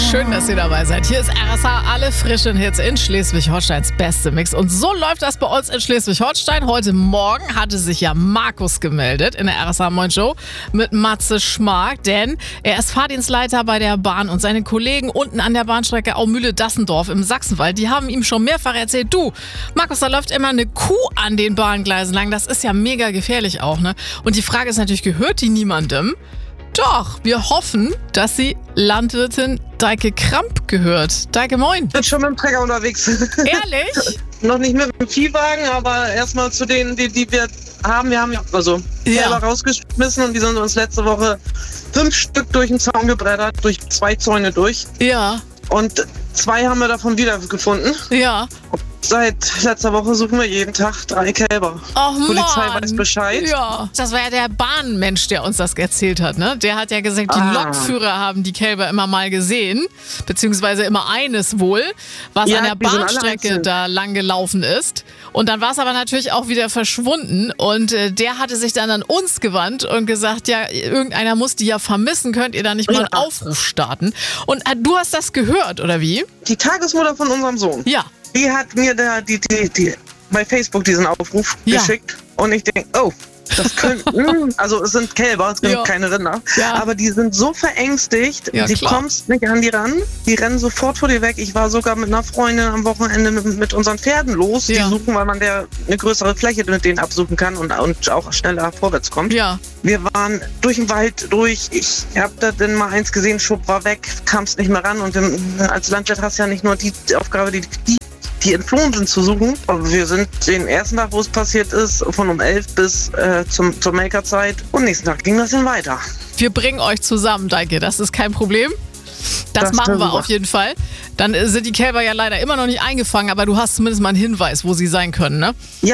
Schön, dass ihr dabei seid. Hier ist RSH, alle frischen Hits in Schleswig-Holsteins beste Mix. Und so läuft das bei uns in Schleswig-Holstein. Heute Morgen hatte sich ja Markus gemeldet in der RSH Moin Show mit Matze Schmark, denn er ist Fahrdienstleiter bei der Bahn und seine Kollegen unten an der Bahnstrecke Aumühle-Dassendorf im Sachsenwald, die haben ihm schon mehrfach erzählt, du, Markus, da läuft immer eine Kuh an den Bahngleisen lang. Das ist ja mega gefährlich auch, ne? Und die Frage ist natürlich, gehört die niemandem? Doch, wir hoffen, dass sie Landwirtin Deike Kramp gehört. Deike, moin. Ich bin schon mit dem Trecker unterwegs. Ehrlich? Noch nicht mit dem Viehwagen, aber erstmal zu denen, die wir haben. Wir haben selber rausgeschmissen und die sind uns letzte Woche 5 Stück durch den Zaun gebrettert, durch 2 Zäune durch. Ja. Und 2 haben wir davon wiedergefunden. Ja. Seit letzter Woche suchen wir jeden Tag 3 Kälber. Ach, die Polizei Mann. weiß Bescheid. Ja. Das war ja der Bahnmensch, der uns das erzählt hat, ne? Der hat ja gesagt, die Lokführer haben die Kälber immer mal gesehen, beziehungsweise immer eines wohl, was an der Bahnstrecke da lang gelaufen ist. Und dann war es aber natürlich auch wieder verschwunden und der hatte sich dann an uns gewandt und gesagt, ja, irgendeiner muss die ja vermissen, könnt ihr da nicht mal einen Aufruf starten? Und du hast das gehört, oder wie? Die Tagesmutter von unserem Sohn. Ja. Die hat mir da die bei Facebook diesen Aufruf geschickt und ich denke, oh, das könnten, also es sind Kälber, es sind keine Rinder, aber die sind so verängstigt, die kommst nicht an die ran, die rennen sofort vor dir weg. Ich war sogar mit einer Freundin am Wochenende mit unseren Pferden los, die suchen, weil man eine größere Fläche mit denen absuchen kann und auch schneller vorwärts kommt. Ja. Wir waren durch den Wald durch, ich habe da dann mal eins gesehen, Schub war weg, kamst nicht mehr ran und als Landwirt hast du ja nicht nur die Aufgabe, die entflohen sind, zu suchen. Und wir sind den ersten Tag, wo es passiert ist, von um 11 bis zur Melkerzeit. Und nächsten Tag ging das dann weiter. Wir bringen euch zusammen, Deike, das ist kein Problem. Das machen wir auf jeden Fall. Dann sind die Kälber ja leider immer noch nicht eingefangen, aber du hast zumindest mal einen Hinweis, wo sie sein können, ne? Ja,